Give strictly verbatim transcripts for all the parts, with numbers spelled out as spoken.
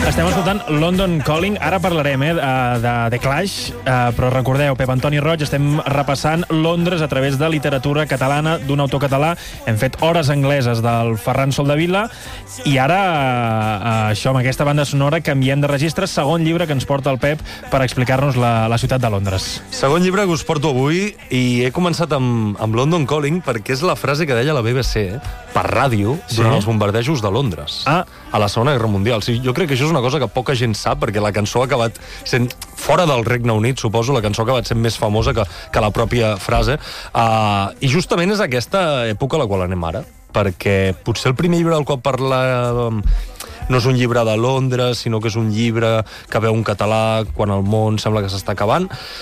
Estem escoltant London Calling. Ara parlarem eh, de The Clash, eh, però recordeu, Pep Antoni Roig, estem repassant Londres a través de literatura catalana d'un autor català. Hem fet Hores angleses del Ferran Soldevila i ara, eh, això, amb aquesta banda sonora, canviem de registre. Segon llibre que ens porta el Pep per explicar-nos la, la ciutat de Londres. Segon llibre que us porto avui i he començat amb, amb London Calling perquè és la frase que deia la B B C eh, per ràdio Sí? durant els bombardejos de Londres Ah. a la Segona Guerra Mundial. Sí, jo crec que això és una cosa que poca gent sap perquè la cançó ha acabat sent, fora del Regne Unit, suposo, la cançó ha acabat sent més famosa que, que la pròpia frase. Uh, I justament és aquesta època a la qual anem ara, perquè potser el primer llibre del qual parlàvem no és un llibre de Londres, sinó que és un llibre que veu un català quan el món sembla que s'està acabant.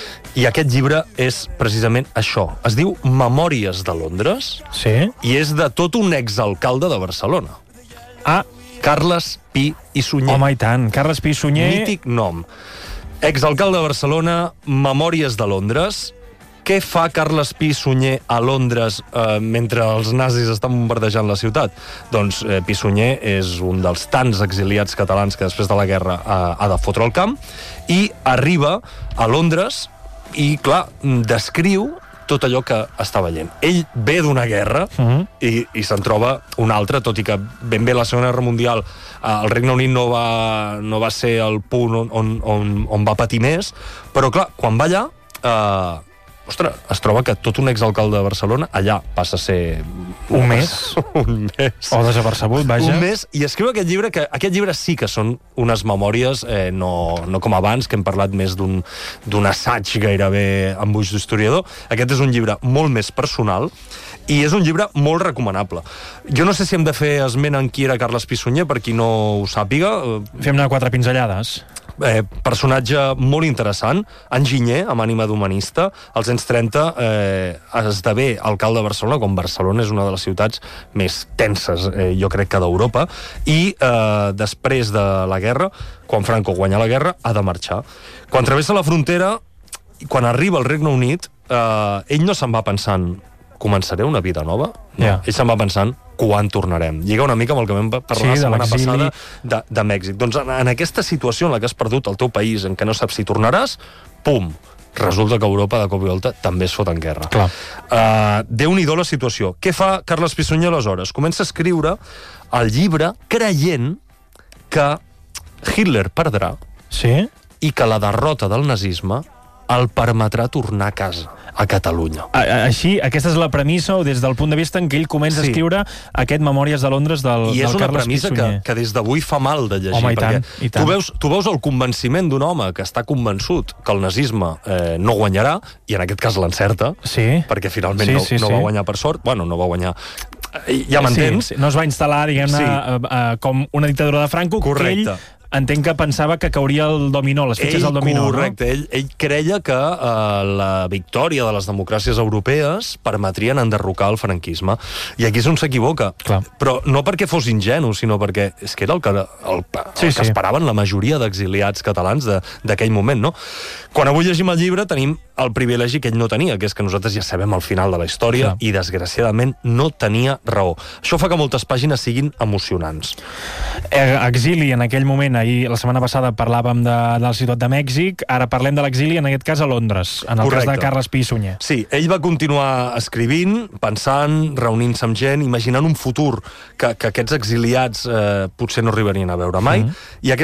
I aquest llibre és precisament això. Es diu Memòries de Londres Sí? i és de tot un exalcalde de Barcelona. Ah, Carles Pi i Sunyer. home, i tant. Carles Pi i Sunyer. Mític nom. Exalcalde de Barcelona, Memòries de Londres. Què fa Carles Pi i Sunyer a Londres eh, mentre els nazis estan bombardejant la ciutat? Doncs eh, Pi i Sunyer és un dels tants exiliats catalans que després de la guerra eh, ha de fotre el camp i arriba a Londres i, clar, descriu tot allò que està veient. Ell ve d'una guerra Mhm. i, i se'n troba una altra, tot i que ben bé la Segona Guerra Mundial eh, el Regne Unit no va, no va ser el punt on, on, on, on va patir més, però clar, quan va allà eh, ostres, es troba que tot un exalcalde de Barcelona allà passa a ser... Un mes. un mes. O desapercebut, vaja. Un mes, i escriu aquest llibre, que aquest llibre sí que són unes memòries, eh, no, no com abans, que hem parlat més d'un d'un assaig gairebé amb ulls d'historiador. Aquest és un llibre molt més personal i és un llibre molt recomanable. Jo no sé si hem de fer esment en qui era Carles Pi i Sunyer, per qui no ho sàpiga. Fem-ne quatre pinzellades. Eh, personatge molt interessant, enginyer amb ànima d'humanista. Als anys trenta eh, esdevé alcalde de Barcelona, quan Barcelona és una de les ciutats més tenses, eh, jo crec que d'Europa, i eh, després de la guerra, quan Franco guanya la guerra, ha de marxar. Quan travessa la frontera, quan arriba al Regne Unit, eh, ell no se'n va pensant començaré una vida nova? No. Yeah. Ell se'n va pensant quan tornarem. Lliga una mica amb el que vam parlar Sí, la de setmana l'exili. passada de, de Mèxic. Doncs en, en aquesta situació en la que has perdut el teu país, en què no saps si tornaràs, pum, resulta que Europa de cop i volta també es fot en guerra. Clar. Uh, Déu-n'hi-do la situació. Què fa Carles Pi i Sunyer aleshores? Comença a escriure el llibre creient que Hitler perdrà Sí? i que la derrota del nazisme el permetrà tornar a casa, a Catalunya. A, a, així, aquesta és la premissa, o des del punt de vista en què ell comença Sí. a escriure aquest Memòries de Londres del, I és del una Carles Pi i premissa que, Sunyer. que des d'avui fa mal de llegir. Home, i perquè tant, i tant. Tu, veus, tu veus el convenciment d'un home que està convençut que el nazisme eh, no guanyarà, i en aquest cas l'encerta, Sí. perquè finalment Sí, no, sí, no sí. va guanyar per sort, bueno, no va guanyar... Eh, Ja m'entens? Sí, sí. No es va instal·lar, diguem-ne, Sí. eh, eh, com una dictadura de Franco, Correcte. que ell entenc que pensava que cauria el dominó, les fitxes Ell, del dominó, correcte, ell, ell creia que eh, la victòria de les democràcies europees permetrien enderrocar el franquisme. I aquí és on s'equivoca. Clar. Però no perquè fos ingenu, sinó perquè és que era el que, el, el Sí, que sí. esperaven la majoria d'exiliats catalans de- d'aquell moment, no? Quan avui llegim el llibre tenim el privilegi que ell no tenia, que és que nosaltres ja sabem el final de la història. Clar. I, desgraciadament, no tenia raó. Això fa que moltes pàgines siguin emocionants. no? Eh, exili en aquell moment, ahir, la setmana passada parlàvem de, de la ciutat de Mèxic, ara parlem de l'exili, en aquest cas a Londres, en el Correcte. cas de Carles Pi i Sunyer. Sí, ell va continuar escrivint, pensant, reunint-se amb gent, imaginant un futur que, que aquests exiliats eh, potser no arribarien a veure mai, Mhm. i aquest